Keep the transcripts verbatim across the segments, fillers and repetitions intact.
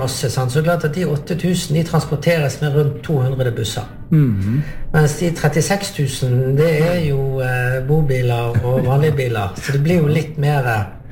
masse, sant? Så klart at de åtte tusen, de transporteres med rundt to hundre busser. Mm. Mens de trettiseks tusen, det er jo eh, bobiler og vanlige biler. Så det blir jo litt mer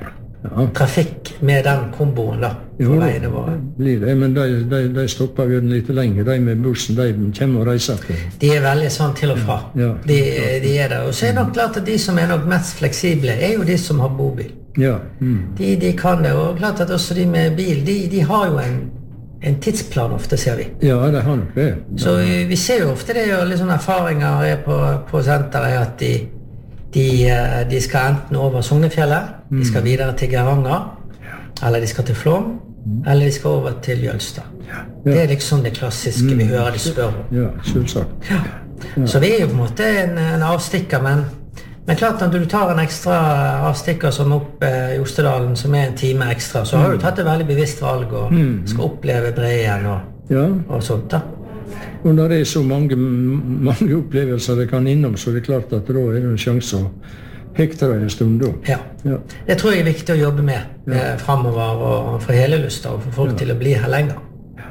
ja. trafikk med den komboen da, på jo, veiene våre. Blir det, men de, de, de stopper jo litt lenger. De med bussen, de kommer og reiser til. De er veldig sånn til og fra. Ja, ja, de, de er det. Og så er det nok klart at de som er nok mest fleksible, er jo de som har bobil. Ja. Mm. De, de kan det, og klart at også de med bil, de, de har jo en en tidsplan ofte, ser vi. Ja, det har nok det. Ja. Så vi, vi ser jo ofte det, og litt sånne erfaringer er på, på senteret, at de, de, de skal enten over Sognefjellet, mm. de skal videre til Geiranger, ja. eller de skal til Flåm, mm. eller de skal over til Jølstad. Ja. Ja. Det er liksom det klassiske mm. vi hører de spør om. Ja, selvsagt. Ja. Ja. Så vi er jo på en måte en, en avstikker, men Men klart at du tar en ekstra avstikker som opp eh, i Ostedalen, som er en time ekstra, så har du tatt et veldig bevisst valg og mm. skal oppleve Breen og, ja. og sånt da. Og når det er så mange, mange opplevelser det kan innom, så er det klart at da er det en sjanse å hekte deg en stund da. Ja. ja, det tror jeg er viktig å jobbe med ja. eh, fremover og for hele lysten, og få folk ja. til å bli her lenger.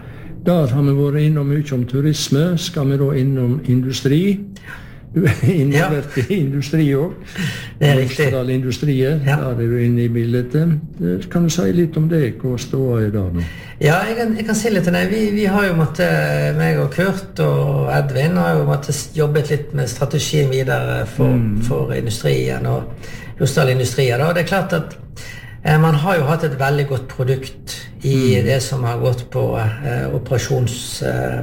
Der har vi vært innom mye om turisme, skal vi da innom industri. Du er involvert ja. i industri også. Det er riktig. Ostedal Industrier, ja. Der er du inne i bildet. Kan du si litt om det? Hva står i dag nå? Ja, jeg kan, jeg kan si litt om det. Vi, vi har jo måttet, meg og Kurt og Edvin har jo måttet jobbet litt med strategien videre for, mm. for industrien og Ostedal Industrier. Og det er klart at eh, man har jo hatt et veldig godt produkt i mm. det som har gått på eh, operasjons... Eh,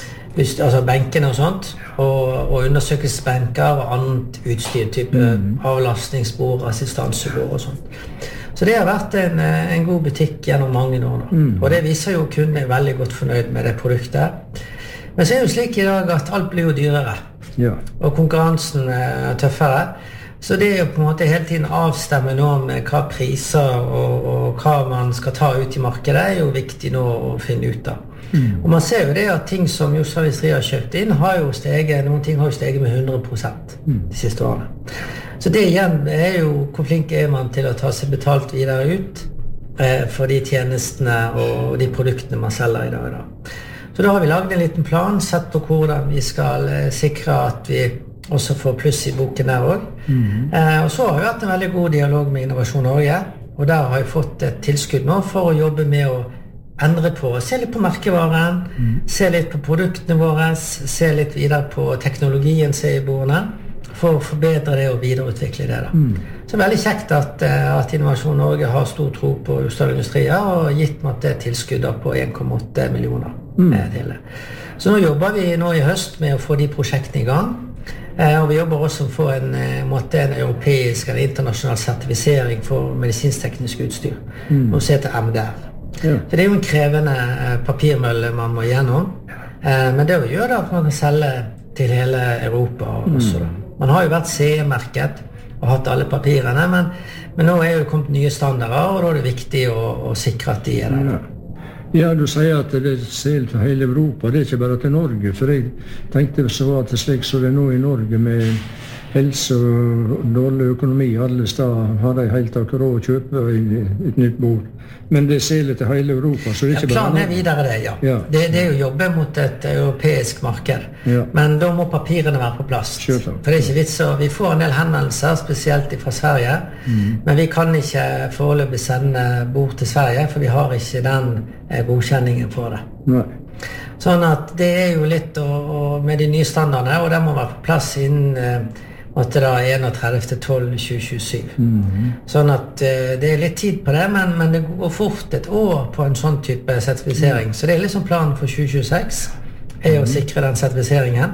altså benkene og sånt, og, og undersøkelsesbenker og annet utstyr, type mm. avlastningsbord, assistansebord og sånt. Så det har vært en, en god butikk gjennom mange år nå. Mm. Og det viser jo kundene er veldig godt fornøyd med det produktet. Men så er det jo slik i dag at alt blir jo dyrere, ja. og konkurransen er tøffere. Så det er jo på en måte hele tiden avstemme nå med hva priser og, og hva man skal ta ut i markedet, er jo viktig nå å finne ut av. Mm. Og man ser jo det at ting som Ostedal Industri har kjøpt inn, har jo steget, noen ting har jo steget med hundre prosent mm. de siste årene. Så det igjen er jo hvor flink er man til å ta seg betalt videre ut eh, for de tjenestene og de produktene man selger i dag. Da. Så da har vi laget en liten plan, sett på hvordan vi skal eh, sikre at vi også får pluss i boken der også. Mm. Eh, og så har vi hatt en veldig god dialog med Innovasjon Norge, og der har vi fått et tilskudd nå for å jobbe med å endre på, se litt på merkevaren, mm. se litt på produktene våre, se litt videre på teknologien se i bordene, for å forbedre det og videreutvikle det da. Mm. Så det er veldig kjekt at, at Innovasjon Norge har stor tro på Ostedal Industrier og gitt meg det tilskuddet på en komma åtte millioner mm. til det. Så nå jobber vi nå i høst med å få de prosjektene i gang, og vi jobber også for en, måte, en europeisk eller internasjonal sertifisering for medisinsk-teknisk utstyr, mm. og se til M D R. Ja. Så det er jo en krevende papirmølle man må gjennom, men det gjør det at man kan selge til hele Europa også. Mm. Man har jo vært C E-merket og hatt alle papirene, men, men nå er jo kommet nye standarder, og da er det viktig å, å sikre at de er der. Ja. ja, du sier at det selger til hele Europa, det er ikke bare til Norge, for jeg tenkte så at det slik så det er nå i Norge med helse og dårlig økonomi, alle steder har de helt akkurat råd å kjøpe et nytt bord. Men det selger til hele Europa, så det er ikke ja, bare... Planen er videre det, ja. ja. Det, det er jo å jobbe mot et europeisk marked. Ja. Men da må papirene være på plass. Selvsagt. For det er ikke vits, og vi får en del henvendelser, spesielt fra Sverige, mm. men vi kan ikke foreløpig sende bord til Sverige, for vi har ikke den godkjenningen for det. Nei. Sånn at det er jo litt og, og med de nye standardene, og det må være på plass innen måtte da enogtredivte desember tjue tjuesju. Mm. Sånn at uh, det er litt tid på det, men, men det går fort et år på en sånn type sertifisering. Mm. Så det er liksom planen for tjue tjueseks, er å sikre den sertifiseringen.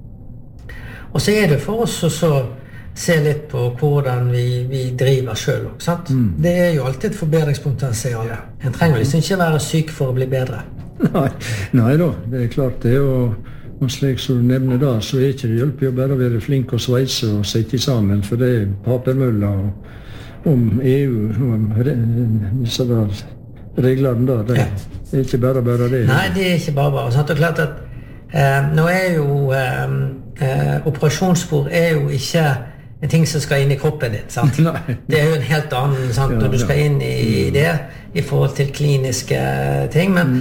Og så er det for oss å så se litt på hvordan vi, vi driver selv, sant? Mm. Det er jo alltid et forbedringspotensial. En trenger liksom ikke være syk for å bli bedre. Nei, nei da, det er klart det, og Og slik som du nevner da, så er ikke det hjelper jo bare å være flink og sveise og sette sammen, for det er papermøller om E U, om disse der reglene da, det er ikke bare bare det. Nei, det er ikke bare bare. Sant? Og klart at eh, nå er jo eh, eh, operasjonsspor er jo ikke en ting som skal inn i kroppen din, sant? Det er jo en helt annen, sant, når du skal inn i det i forhold til kliniske ting, men,